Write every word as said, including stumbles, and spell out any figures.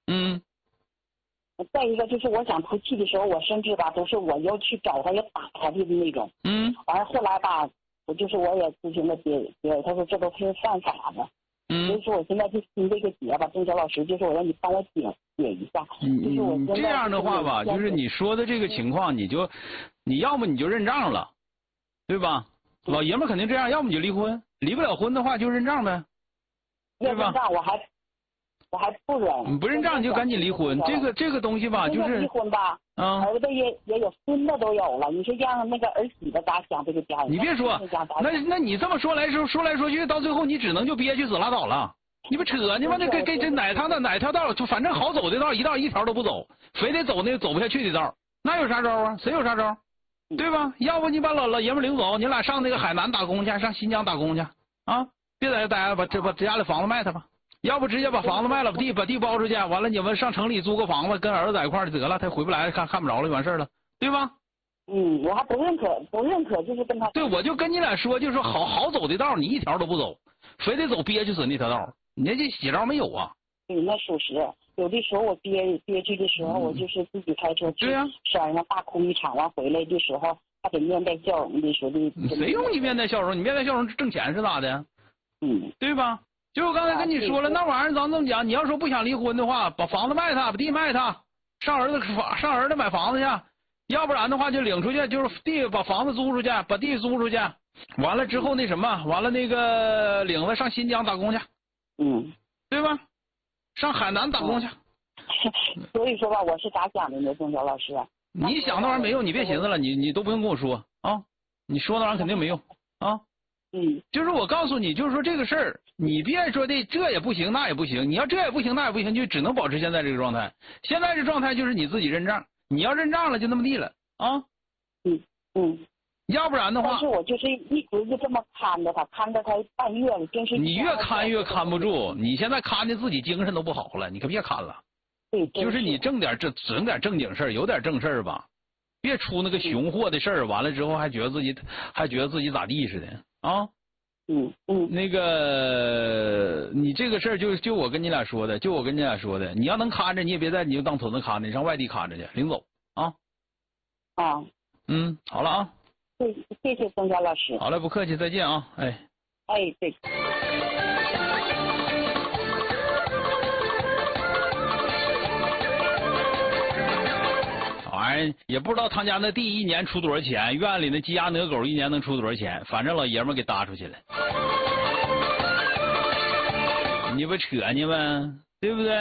嗯。 再一个就是我想出气的时候，我甚至吧都是我要去找他要打他的那种。 嗯。 完了后来吧，我就是我也咨询了别别，他说这都是犯法的。 嗯。 所以说我现在就听这个节吧，郑晓老师，就是我让你帮我解解一下。就是我你这样的话吧，就是你说的这个情况，你就你要么你就认账了，对吧？老爷们肯定这样，要么你就离婚，离不了婚的话就认账呗，对吧？ 认账我还我还不忍。 你不认账你就赶紧离婚，这个这个东西吧，就是离婚吧。 嗯。 儿子也也有，孙子都有了，你说让那个儿媳妇咋想这个家？ 你别说，那那你这么说来说说来说去，到最后你只能就憋屈死拉倒了。你不扯呢吗？那给给这哪趟的哪条道，就反正好走的道，一道一条都不走，非得走那个走不下去的道，那有啥招啊？谁有啥招？对吧？要不你把老老爷们领走，你俩上那个海南打工去，上新疆打工去啊！别在这待着，把这把家里房子卖他吧。要不直接把房子卖了，把地把地包出去，完了你们上城里租个房子，跟儿子在一块儿得了，他回不来，看看不着了，完事了，对吧？ 嗯，我还不认可，不认可，就是跟他。 对，我就跟你俩说，就是说好好走的道，你一条都不走，非得走憋屈死那条道。你这喜招没有啊？ 对，那属实。有的时候我憋憋屈的时候，嗯、我就是自己开车去山上大哭一场，完回来的时候还得面带笑容的说的。 谁用你面带笑容？你面带笑容挣钱是咋的？ 嗯， 对吧？就我刚才跟你说了，啊、那玩意儿咱这么讲，你要说不想离婚的话，把房子卖他，把地卖他，上儿子上儿子买房子去，要不然的话就领出去，就是地把房子租出去，把地租出去，完了之后那什么，完了那个领子上新疆打工去。 嗯， 对吧？上海南打工去。 嗯、所以说吧，我是咋想的呢，钟晓老师？ 你想那玩意儿没用，你别寻思了，你你都不用跟我说啊，你说那玩意儿肯定没用啊。 嗯， 就是我告诉你，就是说这个事儿，你别说的这也不行那也不行，你要这也不行那也不行，就只能保持现在这个状态。现在这状态就是你自己认账，你要认账了就那么地了啊。 嗯嗯。 要不然的话， 但是我就是一直就这么看着他，看着他半月了，真是。 你越看越看不住，你现在看的自己精神都不好了，你可别看了。 对， 就是你挣点这整点正经事儿，有点正事儿吧，别出那个熊货的事儿，完了之后还觉得自己还觉得自己咋地似的啊。 嗯嗯。 那个你这个事儿就就我跟你俩说的，就我跟你俩说的，你要能看着，你也别在你就当屯子看着，你上外地看着去，领走啊。 啊。 嗯，好了啊。 谢谢谢钟晓老师。 好嘞，不客气，再见啊，哎。 哎，对。 玩意儿也不知道他家那地一年出多少钱，院里那鸡鸭鹅狗一年能出多少钱，反正老爷们给搭出去了。你不扯呢吗？对不对？